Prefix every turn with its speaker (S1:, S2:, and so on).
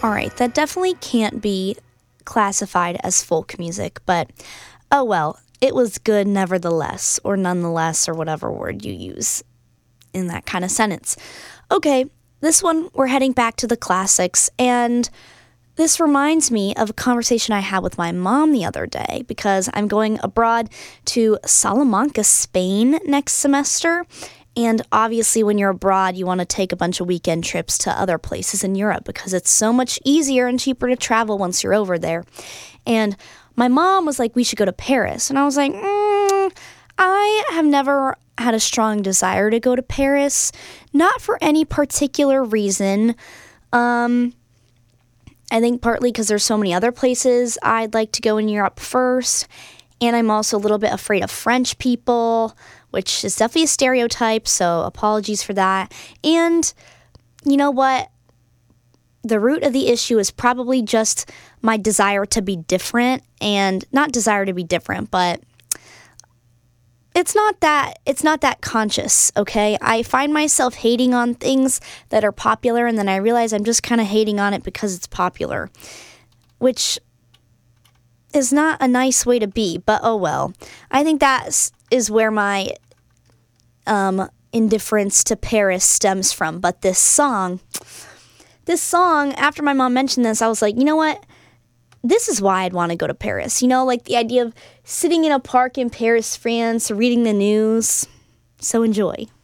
S1: All right, that definitely can't be classified as folk music, but oh well, it was good nevertheless, or nonetheless, or whatever word you use in that kind of sentence. Okay, this one, we're heading back to the classics, and this reminds me of a conversation I had with my mom the other day because I'm going abroad to Salamanca, Spain next semester. And obviously, when you're abroad, you want to take a bunch of weekend trips to other places in Europe because it's so much easier and cheaper to travel once you're over there. And my mom was like, we should go to Paris. And I was like, I have never had a strong desire to go to Paris, not for any particular reason. I think partly because there's so many other places I'd like to go in Europe first. And I'm also a little bit afraid of French people, which is definitely a stereotype, so apologies for that. And you know what? The root of the issue is probably just my desire to be different, and not desire to be different, but it's not that conscious, okay? I find myself hating on things that are popular, and then I realize I'm just kind of hating on it because it's popular, which is not a nice way to be, but oh well. I think that is where my indifference to Paris stems from. But this song, after my mom mentioned this, I was like, you know what? This is why I'd want to go to Paris. You know, like the idea of sitting in a park in Paris, France, reading the news. So enjoy.